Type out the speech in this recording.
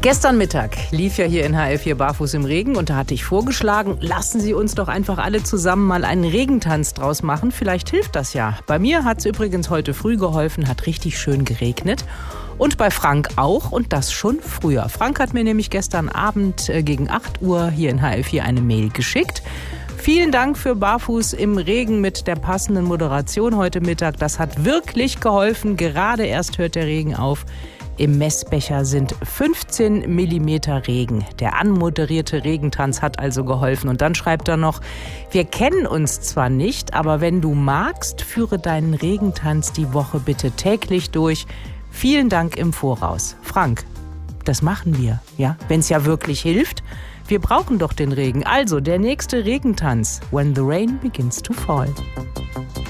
Gestern Mittag lief ja hier in HR4 Barfuß im Regen und da hatte ich vorgeschlagen, lassen Sie uns doch einfach alle zusammen mal einen Regentanz draus machen. Vielleicht hilft das ja. Bei mir hat es übrigens heute früh geholfen, hat richtig schön geregnet. Und bei Frank auch und das schon früher. Frank hat mir nämlich gestern Abend gegen 8 Uhr hier in HR4 eine Mail geschickt. Vielen Dank für Barfuß im Regen mit der passenden Moderation heute Mittag. Das hat wirklich geholfen. Gerade erst hört der Regen auf. Im Messbecher sind 15 Millimeter Regen. Der anmoderierte Regentanz hat also geholfen. Und dann schreibt er noch, wir kennen uns zwar nicht, aber wenn du magst, führe deinen Regentanz die Woche bitte täglich durch. Vielen Dank im Voraus. Frank, das machen wir, ja? Wenn es ja wirklich hilft. Wir brauchen doch den Regen. Also der nächste Regentanz. When the rain begins to fall.